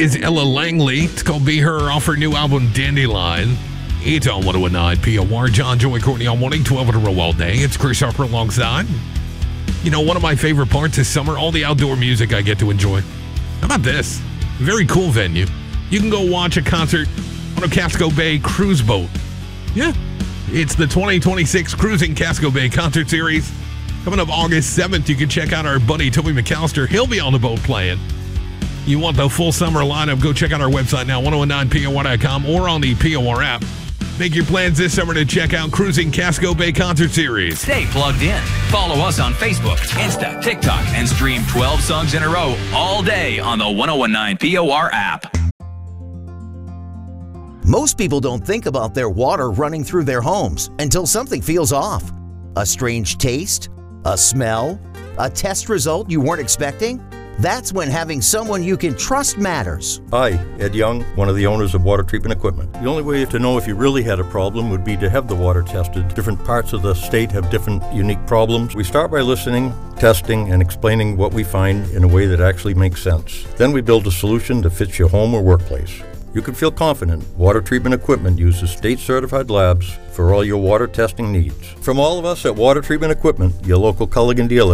is Ella Langley. It's called Be Her off her new album Dandelion. It's on 101.9 POR. John, Joy, Courtney all morning, 12 in a row all day. It's Chris Harper alongside. You know, one of my favorite parts is summer, all the outdoor music I get to enjoy. How about this? Very cool venue. You can go watch a concert on a Casco Bay cruise boat. Yeah. It's the 2026 Cruising Casco Bay Concert Series. Coming up August 7th, you can check out our buddy Toby McAllister. He'll be on the boat playing. You want the full summer lineup, go check out our website now, 1019POR.com or on the POR app. Make your plans this summer to check out Cruising Casco Bay Concert Series. Stay plugged in. Follow us on Facebook, Insta, TikTok, and stream 12 songs in a row all day on the 1019 POR app. Most people don't think about their water running through their homes until something feels off. A strange taste? A smell? A test result you weren't expecting? That's when having someone you can trust matters. Hi, Ed Young, one of the owners of Water Treatment Equipment. The only way to know if you really had a problem would be to have the water tested. Different parts of the state have different unique problems. We start by listening, testing, and explaining what we find in a way that actually makes sense. Then we build a solution that fits your home or workplace. You can feel confident Water Treatment Equipment uses state-certified labs for all your water testing needs. From all of us at Water Treatment Equipment, your local Culligan dealer,